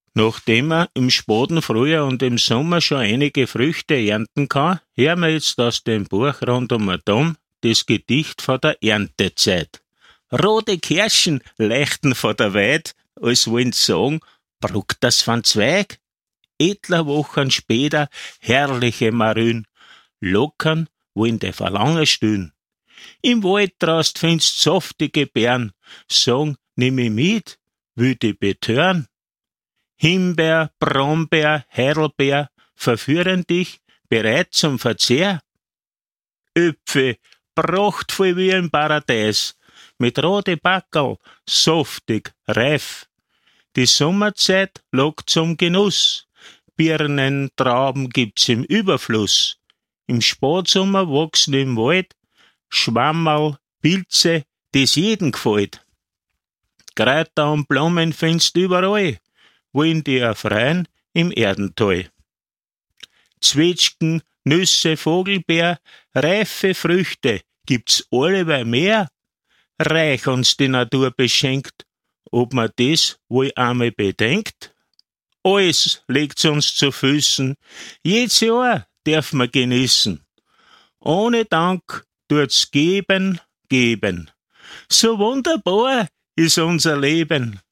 Nachdem man im späten Frühjahr und im Sommer schon einige Früchte ernten kann, hören wir jetzt aus dem Buch rund um den Dom das Gedicht von der Erntezeit. Rote Kirschen leuchten von der Weid, als wollen sie sagen, bruckt das von Zweig? Etler Wochen später herrliche Marün, lockern wollen die Verlangen stillen. Im Wald draust findest saftige Beeren, sagen, nimm ich mit, will die betören. Himbeer, Brombeer, Heidelbeer verführen dich, bereit zum Verzehr. Äpfel, prachtvoll wie im Paradies, mit rote Backerl, saftig, reif. Die Sommerzeit lockt zum Genuss, Birnen, Trauben gibt's im Überfluss. Im Spätsommer wachsen im Wald Schwammerl, Pilze, das jeden gefällt. Kräuter und Blumen findest überall, wollen die erfreuen im Erdental. Zwetschgen, Nüsse, Vogelbeer, reife Früchte gibt's alleweil mehr. Reich uns die Natur beschenkt, ob man das wohl einmal bedenkt. Alles legt's uns zu Füßen, jedes Jahr darf man genießen. Ohne Dank tut's geben, geben. So wunderbar ist unser Leben.